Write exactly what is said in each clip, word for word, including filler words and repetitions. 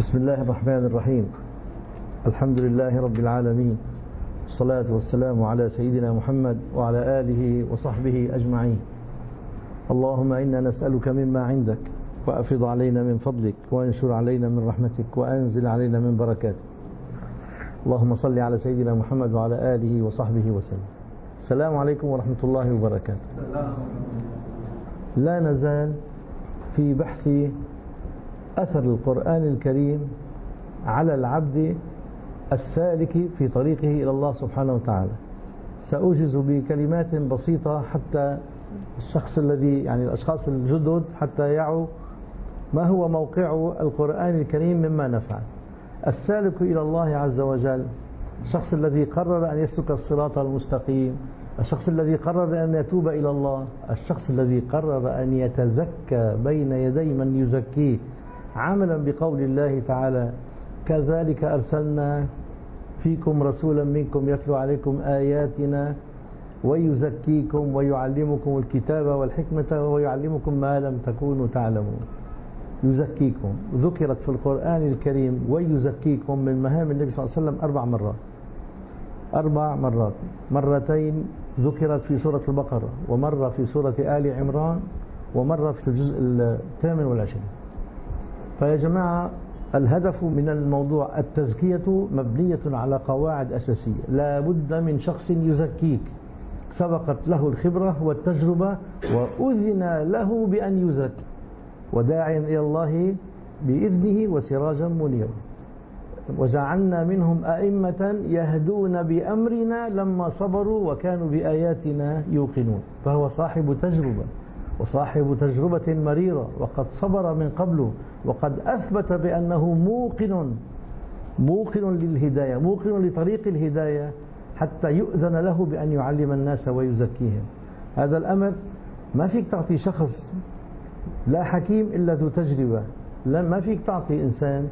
بسم الله الرحمن الرحيم. الحمد لله رب العالمين، والصلاة والسلام على سيدنا محمد وعلى آله وصحبه أجمعين. اللهم إنا نسألك مما عندك، وأفض علينا من فضلك، وانشر علينا من رحمتك، وأنزل علينا من بركاتك. اللهم صل على سيدنا محمد وعلى آله وصحبه وسلم. السلام عليكم ورحمة الله وبركاته. لا نزال في بحث أثر القرآن الكريم على العبد السالك في طريقه إلى الله سبحانه وتعالى. سأوجز بكلمات بسيطة حتى الشخص الذي يعني الأشخاص الجدد حتى يعوا ما هو موقع القرآن الكريم مما نفعل. السالك إلى الله عز وجل، الشخص الذي قرر أن يسلك الصراط المستقيم، الشخص الذي قرر أن يتوب إلى الله، الشخص الذي قرر أن يتزكى بين يدي من يزكيه، عملا بقول الله تعالى: كذلك أرسلنا فيكم رسولا منكم يتلو عليكم آياتنا ويزكيكم ويعلمكم الكتاب والحكمة ويعلمكم ما لم تكونوا تعلمون. يزكيكم ذكرت في القرآن الكريم ويزكيكم من مهام النبي صلى الله عليه وسلم أربع مرات أربع مرات مرتين ذكرت في سورة البقرة، ومرة في سورة آل عمران، ومرة في الجزء الثامن والعشرين. فيا جماعة، الهدف من الموضوع التزكية مبنية على قواعد أساسية. لا بد من شخص يزكيك سبقت له الخبرة والتجربة وأذن له بأن يزكي، وداعيا إلى الله بإذنه وسراجا منيرا. وجعلنا منهم أئمة يهدون بأمرنا لما صبروا وكانوا بآياتنا يوقنون. فهو صاحب تجربة وصاحب تجربة مريرة، وقد صبر من قبله، وقد أثبت بأنه موقن موقن للهداية، موقن لطريق الهداية، حتى يؤذن له بأن يعلم الناس ويزكيهم. هذا الأمر ما فيك تعطي شخص لا حكيم إلا ذو تجربة، لا ما فيك تعطي إنسان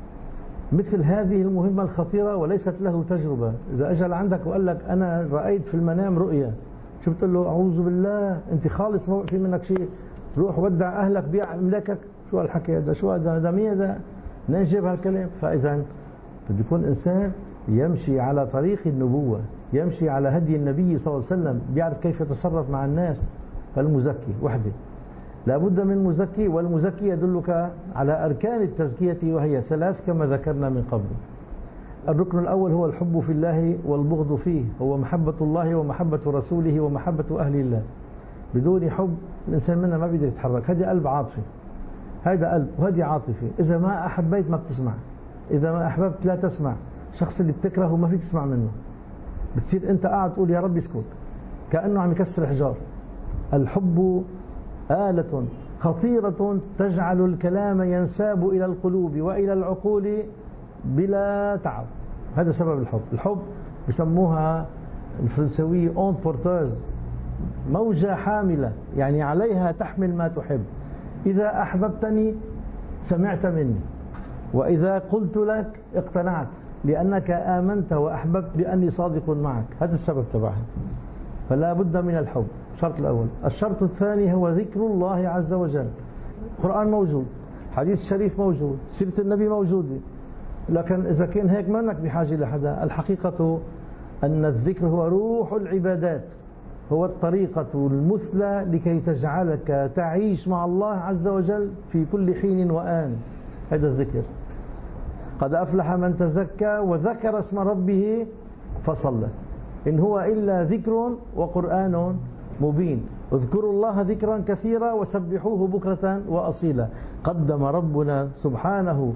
مثل هذه المهمة الخطيرة وليست له تجربة. إذا أجل عندك وقال لك أنا رأيت في المنام رؤيا، شو بتقول له؟ أعوذ بالله، أنت خالص ما في منك شيء، روح ودع أهلك بيع أملاكك. شو هالحكي هذا؟ شو هذا؟ هذا مين هذا؟ نجيب هالكلام. فإذا بده يكون إنسان يمشي على طريق النبوة، يمشي على هدي النبي صلى الله عليه وسلم، بيعرف كيف يتصرف مع الناس. فالمزكي وحده لا بد من مزكي، والمزكي يدلك على أركان التزكية وهي ثلاث كما ذكرنا من قبل. الركن الأول هو الحب في الله والبغض فيه، هو محبة الله ومحبة رسوله ومحبة أهل الله. بدون حب الإنسان منا ما بيقدر يتحرك. هذا قلب عاطفي، هذا قلب وهذه عاطفة. إذا ما أحبيت ما بتسمع، إذا ما أحببت لا تسمع. الشخص اللي بتكرهه ما فيك تسمع منه، بتصير أنت قاعد تقول يا رب اسكت، كأنه عم يكسر حجار. الحب آلة خطيرة تجعل الكلام ينساب إلى القلوب وإلى العقول بلا تعب. هذا سبب الحب. الحب بسموها الفرنسوية اون بورتوز، موجة حاملة، يعني عليها تحمل ما تحب. إذا أحببتني سمعت مني، وإذا قلت لك اقتنعت، لأنك آمنت وأحببت بأني صادق معك. هذا السبب تبعها. فلا بد من الحب، الشرط الأول. الشرط الثاني هو ذكر الله عز وجل. القرآن موجود، حديث شريف موجود، سيرة النبي موجودة، لكن إذا كان هيك منك بحاجة لحدا. الحقيقة أن الذكر هو روح العبادات، هو الطريقة المثلى لكي تجعلك تعيش مع الله عز وجل في كل حين وآن. هذا الذكر. قد أفلح من تزكى وذكر اسم ربه فصلى، إن هو إلا ذكر وقرآن مبين. اذكروا الله ذكرا كثيرا وسبحوه بكرة وأصيلا. قدم ربنا سبحانه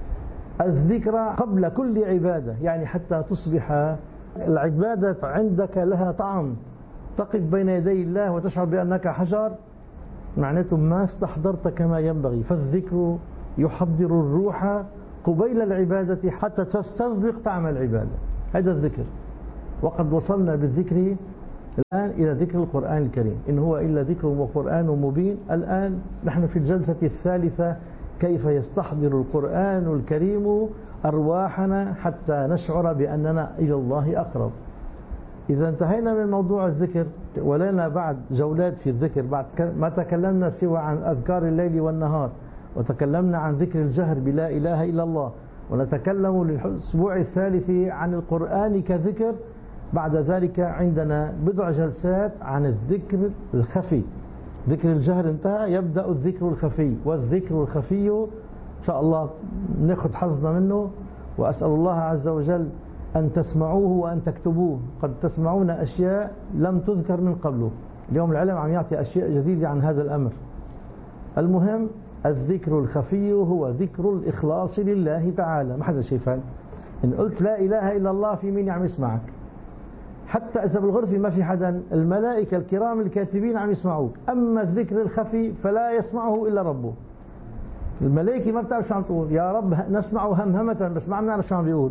الذكر قبل كل عبادة، يعني حتى تصبح العبادة عندك لها طعم. تقف بين يدي الله وتشعر بأنك حجر، معناته ما استحضرت كما ينبغي. فالذكر يحضر الروح قبيل العبادة حتى تستذبق طعم العبادة. هذا الذكر. وقد وصلنا بالذكر الآن إلى ذكر القرآن الكريم، إن هو إلا ذكر وقرآن مبين. الآن نحن في الجلسة الثالثة، كيف يستحضر القرآن الكريم أرواحنا حتى نشعر بأننا إلى الله أقرب. إذا انتهينا من موضوع الذكر، ولنا بعد جولات في الذكر، بعد ما تكلمنا سوى عن أذكار الليل والنهار، وتكلمنا عن ذكر الجهر بلا إله إلا الله، ونتكلم للأسبوع الثالث عن القرآن كذكر. بعد ذلك عندنا بضع جلسات عن الذكر الخفي. ذكر الجهر انتهى، يبدأ الذكر الخفي، والذكر الخفي إن شاء الله ناخذ حظنا منه. وأسأل الله عز وجل أن تسمعوه وأن تكتبوه. قد تسمعون أشياء لم تذكر من قبله. اليوم العلم عم يعطي أشياء جديدة عن هذا الأمر. المهم الذكر الخفي هو ذكر الإخلاص لله تعالى، ما حدا شايفك. إن قلت لا إله إلا الله في مين عم يسمعك؟ حتى إذا بالغرفة ما في حدا، الملائكة الكرام الكاتبين عم يسمعوك. أما الذكر الخفي فلا يسمعه إلا ربه. الملائكة ما بتعرف شو عم تقول، يا رب نسمعه همهمة بس ما عم نعرف شو عم بيقول.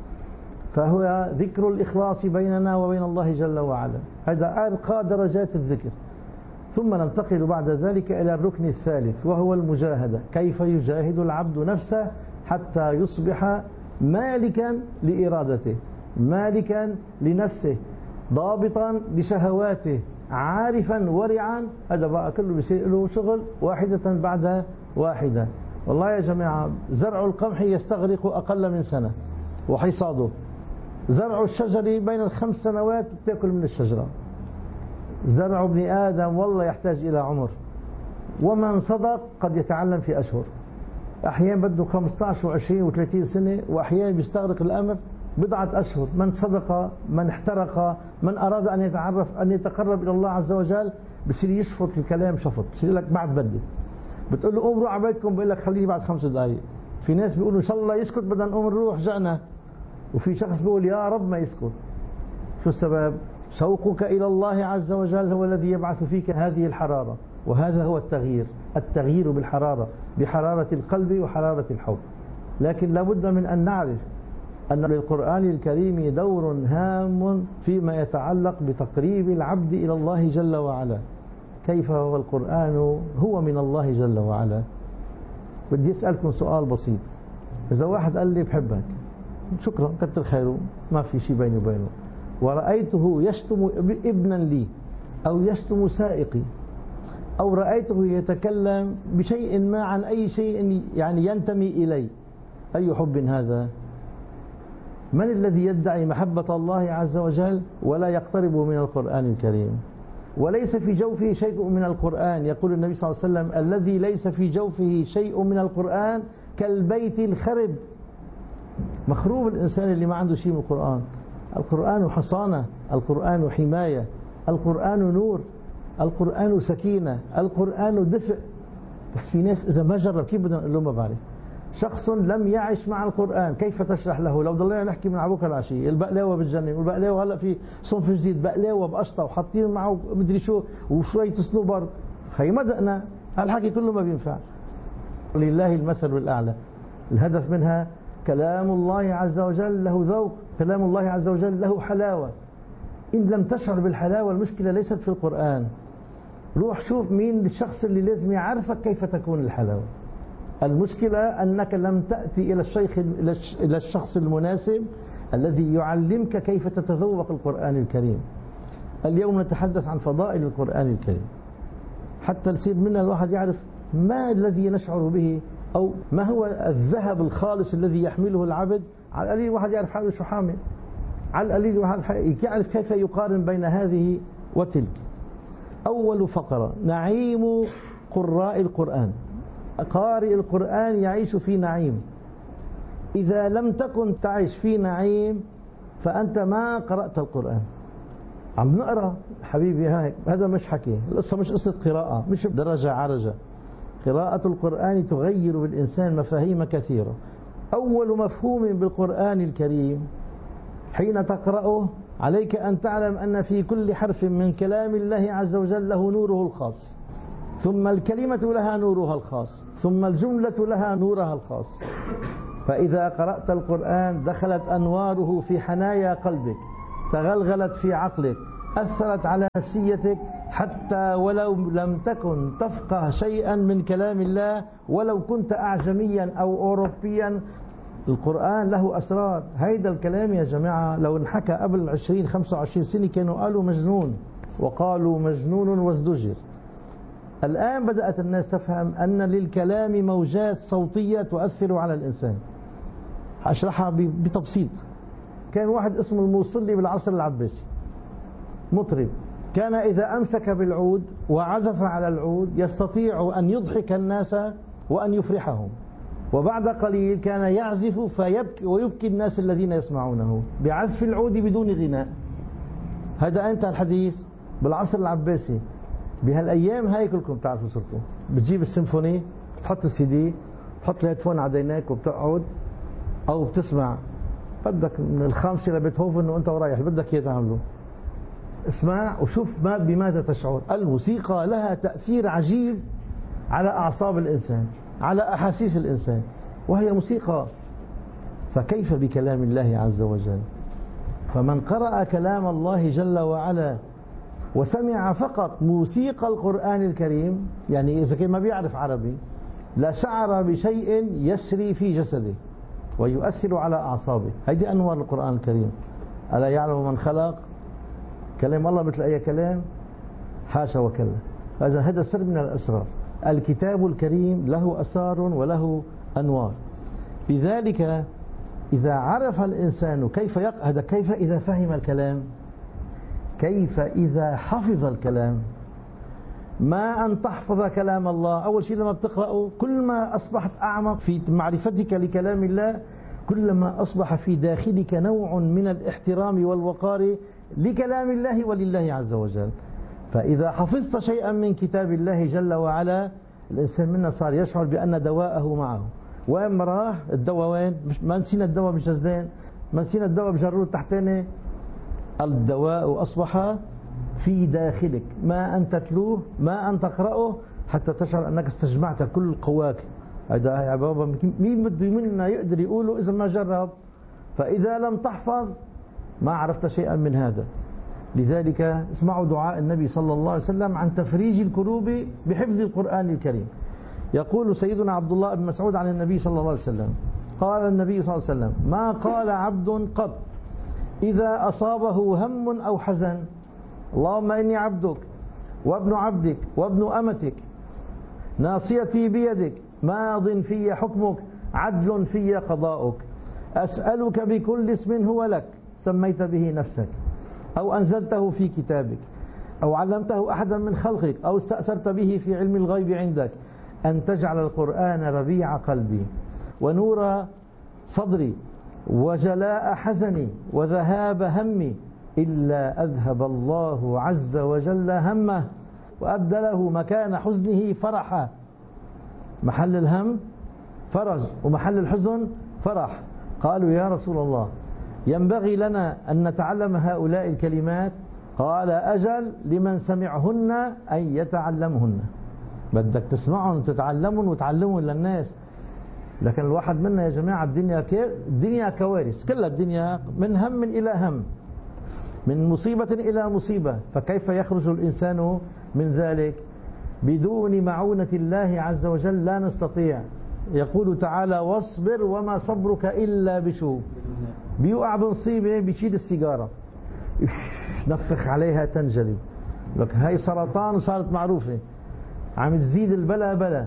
فهو ذكر الإخلاص بيننا وبين الله جل وعلا، هذا أرقى درجات الذكر. ثم ننتقل بعد ذلك إلى الركن الثالث وهو المجاهدة. كيف يجاهد العبد نفسه حتى يصبح مالكا لإرادته، مالكا لنفسه، ضابطا لشهواته، عارفا ورعا. هذا بقى كله بيصير له شغل واحدة بعد واحدة. والله يا جماعة زرع القمح يستغرق أقل من سنة وحصاده، زرع الشجر بين الخمس سنوات بتاكل من الشجرة. زرع ابن آدم والله يحتاج إلى عمر، ومن صدق قد يتعلم في أشهر. أحيانا بده خمسة عشر وعشرين وثلاثين سنة، وأحيانا بيستغرق الأمر بضعة أشهر. من صدق، من احترق، من أراد أن يتعرف أن يتقرب إلى الله عز وجل بصير يشفط الكلام شفط، بصير لك بعد بدي بتقول له قوم روح على بيتكم، بيقول لك خليني بعد خمس دقائق. في ناس بيقولوا إن شاء الله يسكت بدنا نقوم نروح جعنا، وفي شخص بيقول يا رب ما يسكت. شو السبب؟ شوقك إلى الله عز وجل هو الذي يبعث فيك هذه الحرارة، وهذا هو التغيير. التغيير بالحرارة، بحرارة القلب وحرارة الحب. لكن لابد من أن نعرف أن للقرآن الكريم دور هام فيما يتعلق بتقريب العبد إلى الله جل وعلا. كيف هو القرآن هو من الله جل وعلا؟ بدي أسألكم سؤال بسيط. إذا واحد قال لي بحبك، شكرا كتر خيره، ما في شيء بيني وبينه، ورأيته يشتم ابنا لي أو يشتم سائقي، أو رأيته يتكلم بشيء ما عن أي شيء يعني ينتمي إلي، أي حب هذا؟ من الذي يدعي محبة الله عز وجل ولا يقترب من القرآن الكريم وليس في جوفه شيء من القرآن؟ يقول النبي صلى الله عليه وسلم الذي ليس في جوفه شيء من القرآن كالبيت الخرب. مخروب الإنسان اللي ما عنده شيء من القرآن. القرآن حصانة، القرآن حماية، القرآن نور، القرآن سكينة، القرآن دفء. بس في ناس إذا ما جرب كيف بدنا نقول له؟ ما بعرف. شخص لم يعش مع القرآن كيف تشرح له؟ لو ضلينا نحكي من عبوك العشي البقلاوة بالجنة، والبقلاوة هلا في صنف جديد بقلاوة بقشطة وحاطين معه مدري شو وشوية صنوبر، خي ما دقنا هالحكي كله ما بينفع. لله المثل الأعلى. الهدف منها كلام الله عز وجل له ذوق، كلام الله عز وجل له حلاوة. إن لم تشعر بالحلاوة المشكلة ليست في القرآن. روح شوف مين الشخص اللي لازم يعرفك كيف تكون الحلاوة. المشكلة أنك لم تأتي إلى الشيخ إلى الشخص المناسب الذي يعلمك كيف تتذوق القرآن الكريم. اليوم نتحدث عن فضائل القرآن الكريم حتى يصير منا الواحد يعرف ما الذي نشعر به، أو ما هو الذهب الخالص الذي يحمله العبد. على القليل واحد يعرف حاله شو حامل، على القليل واحد يعرف كيف يقارن بين هذه وتلك. أول فقرة نعيم قراء القرآن. قارئ القرآن يعيش في نعيم. إذا لم تكن تعيش في نعيم فأنت ما قرأت القرآن. عم نقرأ حبيبي هاي، هذا مش حكي، القصة مش قصة قراءة، مش درجة عرجة. قراءة القرآن تغير بالإنسان مفاهيم كثيرة. أول مفهوم بالقرآن الكريم حين تقرأه عليك أن تعلم أن في كل حرف من كلام الله عز وجل له نوره الخاص، ثم الكلمة لها نورها الخاص، ثم الجملة لها نورها الخاص. فإذا قرأت القرآن دخلت أنواره في حنايا قلبك، تغلغلت في عقلك، أثرت على نفسيتك، حتى ولو لم تكن تفقه شيئا من كلام الله، ولو كنت أعجميا أو أوروبيا، القرآن له أسرار. هيدا الكلام يا جماعة لو انحكى قبل عشرين خمسة وعشرين سنة كانوا قالوا مجنون، وقالوا مجنون وازدجر. الآن بدأت الناس تفهم أن للكلام موجات صوتية تؤثر على الإنسان. أشرحها بتبسيط. كان واحد اسمه الموصلي بالعصر العباسي، مطرب، كان إذا أمسك بالعود وعزف على العود يستطيع أن يضحك الناس وأن يفرحهم، وبعد قليل كان يعزف فيبكي ويبكي الناس الذين يسمعونه بعزف العود بدون غناء. هذا أنت الحديث بالعصر العباسي. بهالأيام هاي كلكم تعرفوا صرتوا بتجيب السيمفوني، بتحط السي دي، بتحط الهيدفون على دينك وبتقعد أو بتسمع بدك من الخامسة لبيتهوفن وأنت ورايح بدك إياه تعمله. اسمع وشوف ما بماذا تشعر. الموسيقى لها تأثير عجيب على أعصاب الإنسان، على أحاسيس الإنسان، وهي موسيقى. فكيف بكلام الله عز وجل؟ فمن قرأ كلام الله جل وعلا وسمع فقط موسيقى القرآن الكريم، يعني إذا كان ما بيعرف عربي، لا شعر بشيء يسري في جسده ويؤثر على أعصابه. هذه أنوار القرآن الكريم. ألا يعلم من خلق؟ كلام الله مثل أي كلام؟ حاشا وكلا. هذا هذا سر من الأسرار. الكتاب الكريم له أسرار وله أنوار. لذلك إذا عرف الإنسان كيف يق... هذا كيف إذا فهم الكلام، كيف إذا حفظ الكلام. ما أن تحفظ كلام الله، أول شيء لما بتقرأه كل ما أصبحت أعمق في معرفتك لكلام الله، كلما أصبح في داخلك نوع من الاحترام والوقار لكلام الله ولله عز وجل. فإذا حفظت شيئا من كتاب الله جل وعلا، الإنسان منا صار يشعر بأن دواءه معه. وين ما راح الدواء؟ وين؟ ما نسينا الدواء بجزدان، ما نسينا الدواء بجرور تحتاني. الدواء أصبح في داخلك، ما أن تتلوه، ما أن تقرأه، حتى تشعر أنك استجمعت كل قواك. هذا يا بابا مين بده منا يقدر يقوله إذا ما جرب؟ فإذا لم تحفظ ما عرفت شيئا من هذا. لذلك اسمعوا دعاء النبي صلى الله عليه وسلم عن تفريج الكروب بحفظ القرآن الكريم. يقول سيدنا عبد الله بن مسعود عن النبي صلى الله عليه وسلم، قال النبي صلى الله عليه وسلم: ما قال عبد قط إذا أصابه هم أو حزن: اللهم إني عبدك وابن عبدك وابن أمتك، ناصيتي بيدك، ماض في حكمك، عدل في قضاؤك، أسألك بكل اسم هو لك سميت به نفسك أو أنزلته في كتابك أو علمته أحدا من خلقك أو استأثرت به في علم الغيب عندك أن تجعل القرآن ربيع قلبي ونور صدري وجلاء حزني وذهاب همي، إلا أذهب الله عز وجل همه وأبدله مكان حزنه فرحا. محل الهم فرج ومحل الحزن فرح. قالوا: يا رسول الله، ينبغي لنا أن نتعلم هؤلاء الكلمات؟ قال: أجل، لمن سمعهن أن يتعلمهن. بدك تسمعهم وتتعلمهم وتعلمهم للناس. لكن الواحد منا يا جماعة الدنيا كير الدنيا كوارث، كل الدنيا من هم إلى هم، من مصيبة إلى مصيبة. فكيف يخرج الإنسان من ذلك؟ بدون معونة الله عز وجل لا نستطيع. يقول تعالى: واصبر وما صبرك إلا بشو. بيوقع بمصيبة بيشيل السيجارة نفخ عليها تنجلي، لك هاي سرطان وصارت معروفة، عم تزيد البلا بلا.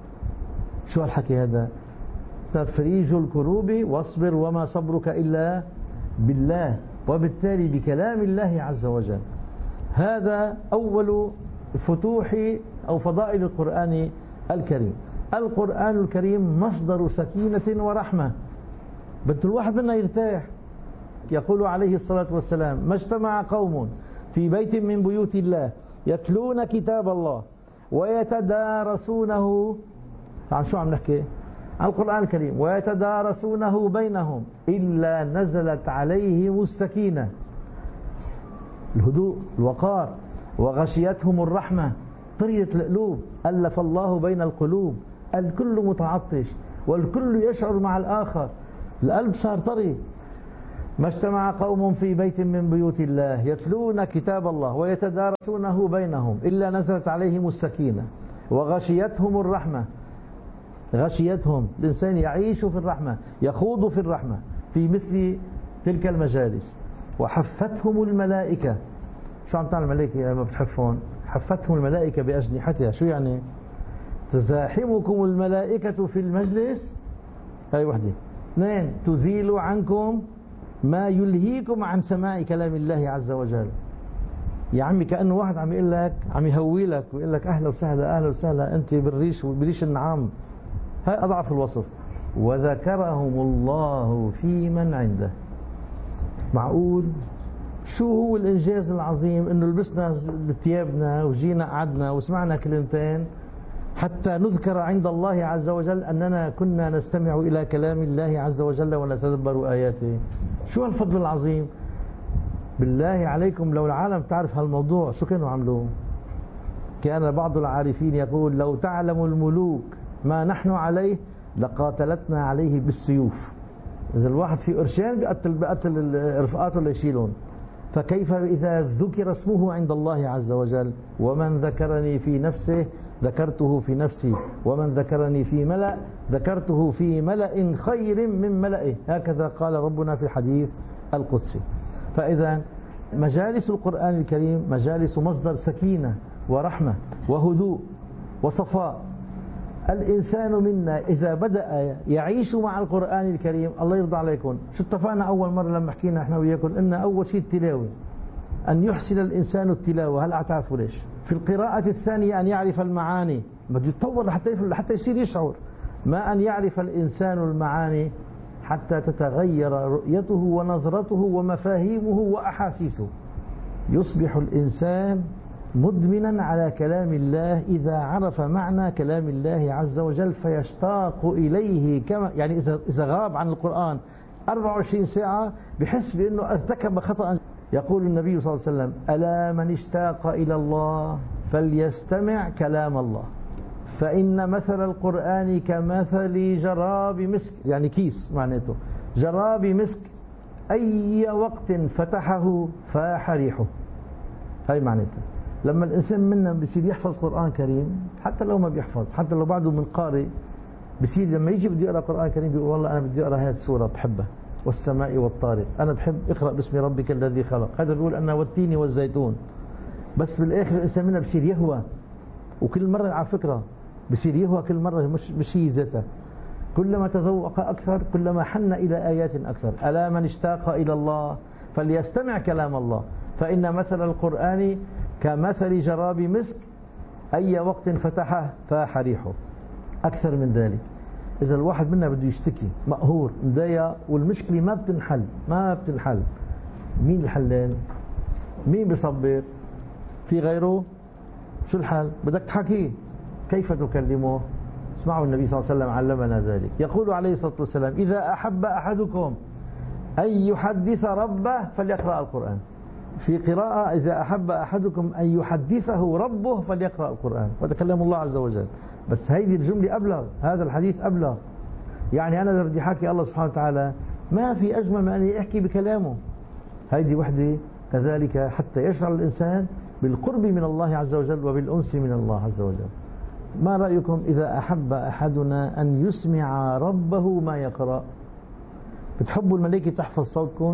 شو هالحكي هذا؟ تفريج الكروب، واصبر وما صبرك إلا بالله، وبالتالي بكلام الله عز وجل. هذا أول فتوح أو فضائل القرآن الكريم. القرآن الكريم مصدر سكينة ورحمة، بده الواحد منا يرتاح. يقول عليه الصلاة والسلام: ما اجتمع قوم في بيت من بيوت الله يتلون كتاب الله ويتدارسونه، عن شو عم نحكي؟ عن القرآن الكريم. ويتدارسونه بينهم إلا نزلت عليهم السكينة، الهدوء، الوقار، وغشيتهم الرحمة، طرية القلوب. ألف الله بين القلوب، الكل متعطش والكل يشعر مع الآخر، القلب صار طري. ما اجتمع قوم في بيت من بيوت الله يتلون كتاب الله ويتدارسونه بينهم إلا نزلت عليهم السكينة وغشيتهم الرحمة. غشيتهم، الإنسان يعيش في الرحمة، يخوض في الرحمة في مثل تلك المجالس. وحفتهم الملائكة. شو عم تعمل الملائكة لما بتحفهم؟ حفتهم الملائكة بأجنحتها. شو يعني؟ تزاحمكم الملائكة في المجلس، هاي وحدة. اثنين، تزيل عنكم ما يلهيكم عن سماع كلام الله عز وجل. يا عمي كأنه واحد عم يقول لك، عم يهوي لك ويقول لك أهلا وسهلا أهلا وسهلا أنت بالريش وبريش النعام. هاي أضعف الوصف. وذكرهم الله في من عنده. معقول؟ شو هو الإنجاز العظيم؟ إنه لبسنا ثيابنا وجينا قعدنا وسمعنا كلمتين حتى نذكر عند الله عز وجل أننا كنا نستمع إلى كلام الله عز وجل ونتدبر آياته. شو هالفضل العظيم؟ بالله عليكم لو العالم تعرف هالموضوع شو كانوا عملوا؟ كان بعض العارفين يقول لو تعلم الملوك ما نحن عليه لقاتلتنا عليه بالسيوف. إذا الواحد في قرشين بيقتل بيقتل رفقاته اللي يشيلون، فكيف إذا ذكر اسمه عند الله عز وجل؟ ومن ذكرني في نفسه ذكرته في نفسي، ومن ذكرني في ملأ ذكرته في ملأ خير من ملئه، هكذا قال ربنا في الحديث القدسي. فإذا مجالس القرآن الكريم مجالس مصدر سكينة ورحمة وهدوء وصفاء. الإنسان منا إذا بدأ يعيش مع القرآن الكريم، الله يرضى عليكم، شو اتفقنا أول مرة لما حكينا إحنا وياكم إن أول شيء التلاوة، أن يحسن الإنسان التلاوة. هل أعترفوا ليش؟ في القراءة الثانية أن يعرف المعاني، بده يتطور لحتى حتى يصير يشعر. ما أن يعرف الإنسان المعاني حتى تتغير رؤيته ونظرته ومفاهيمه وأحاسيسه. يصبح الإنسان مدمنا على كلام الله إذا عرف معنى كلام الله عز وجل فيشتاق إليه. كما يعني إذا إذا غاب عن القرآن أربعة وعشرين ساعة بحس بأنه ارتكب خطأ. يقول النبي صلى الله عليه وسلم: ألا من اشتاق إلى الله فليستمع كلام الله، فإن مثل القرآن كمثل جراب مسك، يعني كيس معناته جراب مسك، أي وقت فتحه فاح ريحه. هاي معناته لما الإنسان منا بصير يحفظ قرآن كريم، حتى لو ما بيحفظ، حتى لو بعده من قارئ، بصير لما يجي بده يقرأ قرآن كريم بيقول والله أنا بدي أقرأ هذه السورة بحبها، والسماء والطارق، أنا بحب اقرأ باسم ربك الذي خلق، هذا بيقول أنا والتين والزيتون. بس بالآخر الإنسان منا بصير يهوى، وكل مرة على فكرة بصير يهوى كل مرة، مش مش هي ذاتها، كلما تذوق أكثر كلما حن إلى آيات أكثر. ألا من اشتاق إلى الله فليستمع كلام الله، فإن مثل القرآن كمثل جراب مسك، أي وقت فتحه فاح ريحه. أكثر من ذلك، إذا الواحد منا بده يشتكي مقهور مضايق والمشكلة ما بتنحل ما بتنحل، مين الحلال؟ مين بيصبر؟ في غيره؟ شو الحل؟ بدك تحكيه، كيف تكلمه؟ اسمعوا النبي صلى الله عليه وسلم علمنا ذلك. يقول عليه الصلاة والسلام: إذا أحب أحدكم أن يحدث ربه فليقرأ القرآن. في قراءة: إذا أحب أحدكم أن يحدثه ربه فليقرأ القرآن، وهذا كلام الله عز وجل. بس هذه الجملة أبلغ، هذا الحديث أبلغ. يعني أنا إذا بدي أحكي الله سبحانه وتعالى ما في أجمل من أن أحكي بكلامه. هذه وحدة كذلك حتى يشعر الإنسان بالقرب من الله عز وجل وبالأنس من الله عز وجل. ما رأيكم إذا أحب أحدنا أن يسمع ربه ما يقرأ؟ بتحبوا الملائكة تحفظ صوتكم؟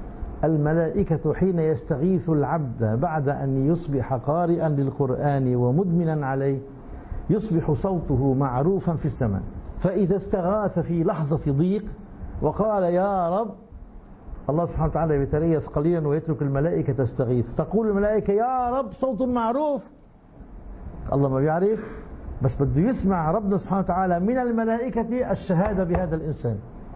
الملائكة حين يستغيث العبد بعد أن يصبح قارئا للقرآن ومدمنا عليه يصبح صوته معروفا في السماء، فإذا استغاث في لحظة ضيق وقال يا رب، الله سبحانه وتعالى يتريث قليلا ويترك الملائكة تستغيث، تقول الملائكة يا رب، صوت معروف. الله ما بيعرف، بس بده يسمع ربنا سبحانه وتعالى من الملائكة الشهادة بهذا الإنسان.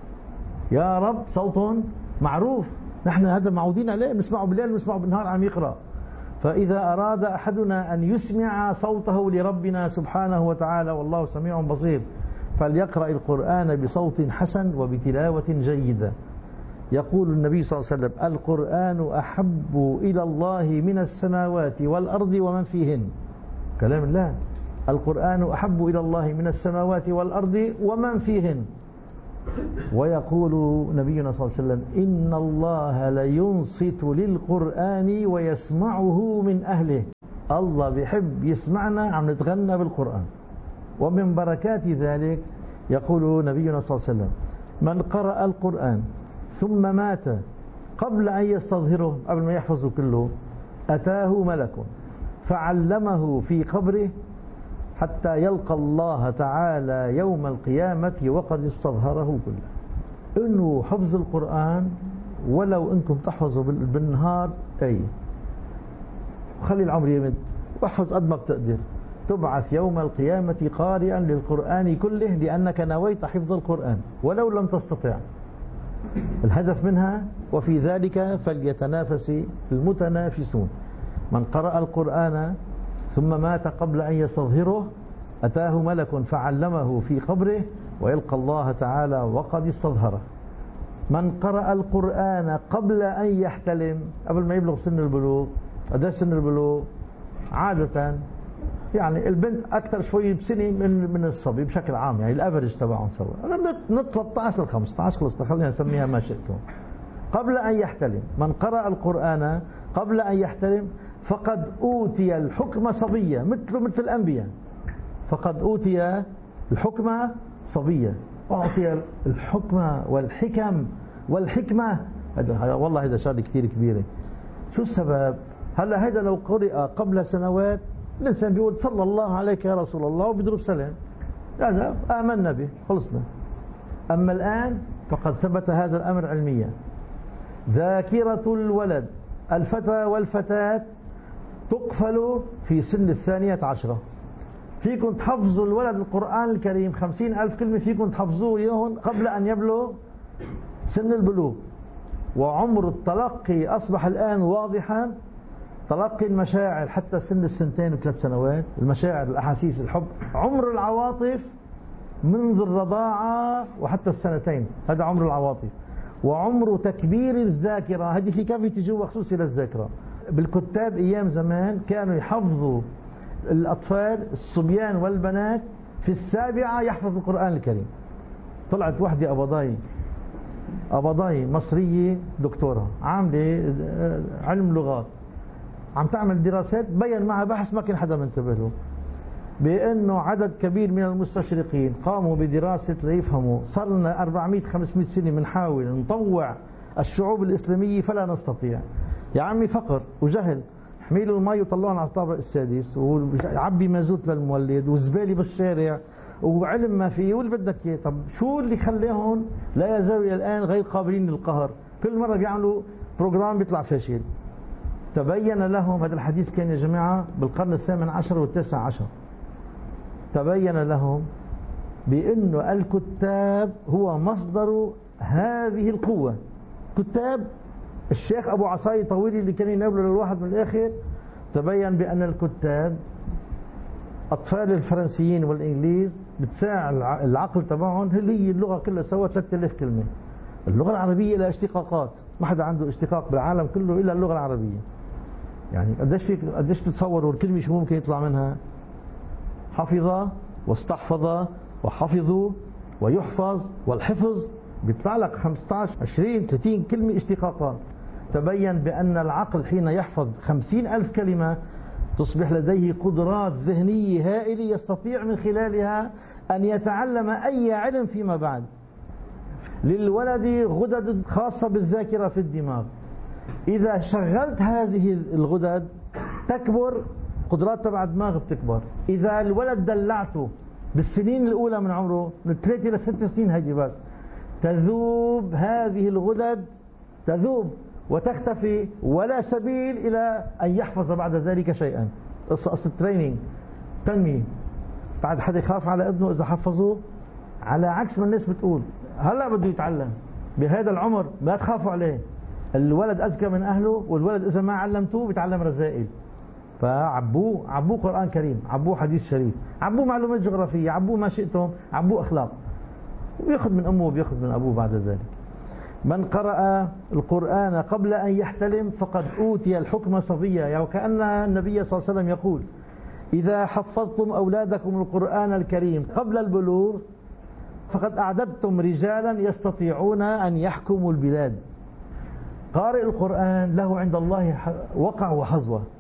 يا رب صوت معروف، نحن هذا معودين عليه، نسمعه بالليل ونسمعه بالنهار عم يقرأ. فإذا أراد أحدنا أن يسمع صوته لربنا سبحانه وتعالى والله سميع بصير فليقرأ القرآن بصوت حسن وبتلاوة جيدة. يقول النبي صلى الله عليه وسلم: القرآن أحب إلى الله من السماوات والأرض ومن فيهن. كلام الله، القرآن أحب إلى الله من السماوات والأرض ومن فيهن. ويقول نبينا صلى الله عليه وسلم: إن الله لينصت للقرآن ويسمعه من أهله. الله بيحب يسمعنا عم نتغنى بالقرآن. ومن بركات ذلك يقول نبينا صلى الله عليه وسلم: من قرأ القرآن ثم مات قبل أن يستظهره، قبل ما يحفظه كله، أتاه ملك فعلمه في قبره حتى يلقى الله تعالى يوم القيامة وقد استظهره كله. إنه حفظ القرآن ولو إنكم تحفظوا بالنهار أي خلي العمر يمد واحفظ قد ما بتقدر، تبعث يوم القيامة قارئا للقرآن كله لأنك نويت حفظ القرآن ولو لم تستطع. الهدف منها وفي ذلك فليتنافس المتنافسون. من قرأ القرآن ثم مات قبل أن يستظهره أتاه ملك فعلمه في قبره ويلقى الله تعالى وقد استظهره. من قرأ القرآن قبل أن يحتلم، قبل ما يبلغ سن البلوغ، قد سن البلوغ عادة يعني البنت أكثر شوي بسنة من من الصبي بشكل عام، يعني الأفرج تبعهم سوا من ثلاثة عشر ل خمسة عشر، خلص خلينا نسميها ما شئتم. قبل أن يحتلم، من قرأ القرآن قبل أن يحتلم فقد أوتي الحكم صبيا، مثل مثل الأنبياء. فقد أوتي الحكم صبيا، أعطي الحكم والحكم والحكمة. هذا والله هذا شغله كثير كبيرة. شو السبب؟ هلا هذا لو قرئ قبل سنوات الإنسان بيقول صلى الله عليك يا رسول الله وبيضرب سلام، هذا آمنا به خلصنا. أما الآن فقد ثبت هذا الأمر علميا. ذاكرة الولد الفتى والفتاة تقفل في سن الثانية عشرة. فيكم تحفظوا الولد القرآن الكريم خمسين ألف كلمة، فيكم تحفظوه إياهم قبل أن يبلغ سن البلوغ. وعمر التلقي أصبح الآن واضحا، تلقي المشاعر حتى سن السنتين وثلاث سنوات، المشاعر الأحاسيس الحب. عمر العواطف منذ الرضاعة وحتى السنتين، هذا عمر العواطف. وعمر تكبير الذاكرة، هذه في كافة جوا خصوصي للذاكرة. بالكتاب أيام زمان كانوا يحفظوا الأطفال الصبيان والبنات في السابعة يحفظ القرآن الكريم. طلعت وحدة أبضاي أبضاي مصرية دكتورة عاملة علم لغات، عم تعمل دراسات، بين معها بحث ما كان حدا منتبه له، بأنه عدد كبير من المستشرقين قاموا بدراسة ليفهموا. صار لنا أربعمئة خمسمئة سنة بنحاول نطوع الشعوب الإسلامية فلا نستطيع. يا عمي فقر وجهل، حميلوا المي وطلعون على الطابق السادس، وعبي مازوت للمولد، وزبالة بالشارع، وعلم ما فيه، واللي بدك اياه. طب شو اللي خليهم لا يزالوا الى الان غير قابلين للقهر؟ كل مره بيعملوا بروجرام بيطلع فاشل. تبين لهم، هذا الحديث كان يا جماعه بالقرن الثامن عشر والتاسع عشر، تبين لهم بانه الكتاب هو مصدر هذه القوه. كتاب الشيخ ابو عصاي طويلي اللي كان ينابله للواحد من الاخر، تبين بان الكتاب أطفال الفرنسيين والإنجليز بتساعد العقل تبعهم، هي اللغة كلها سوا ثلاثة آلاف كلمة. اللغة العربية لها اشتقاقات، ما حدا عنده اشتقاق بالعالم كله إلا اللغة العربية. يعني قديش فيك قديش تتصوروا الكلمة شو ممكن يطلع منها؟ حفظ واستحفظ وحفظوا ويحفظ والحفظ، بيطلع لك خمسة عشر عشرين ثلاثين كلمة اشتقاقات. تبين بأن العقل حين يحفظ خمسين ألف كلمة تصبح لديه قدرات ذهنية هائلة يستطيع من خلالها أن يتعلم أي علم فيما بعد. للولد غدد خاصة بالذاكرة في الدماغ، إذا شغلت هذه الغدد تكبر، قدرات تبع الدماغ بتكبر. إذا الولد دلعته بالسنين الأولى من عمره من ثلاثة إلى ست سنين هذه بس، تذوب هذه الغدد، تذوب وتختفي، ولا سبيل إلى أن يحفظ بعد ذلك شيئا. قصة التريننج، تنمية. بعد حدا يخاف على ابنه إذا حفظوه؟ على عكس ما الناس بتقول، هلا بده يتعلم بهذا العمر، ما تخافوا عليه. الولد أذكى من أهله، والولد إذا ما علمتوه بيتعلم رذائل. فعبوه عبوه قرآن كريم، عبوه حديث شريف، عبوه معلومات جغرافية، عبوه ما شئتم، عبوه أخلاق، ويأخذ من أمه وبيأخذ من أبوه بعد ذلك. من قرأ القرآن قبل أن يحتلم فقد أوتي الحكم صبيا. يعني وكأن النبي صلى الله عليه وسلم يقول: إذا حفظتم أولادكم القرآن الكريم قبل البلوغ فقد أعددتم رجالا يستطيعون أن يحكموا البلاد. قارئ القرآن له عند الله وقع وحظوة.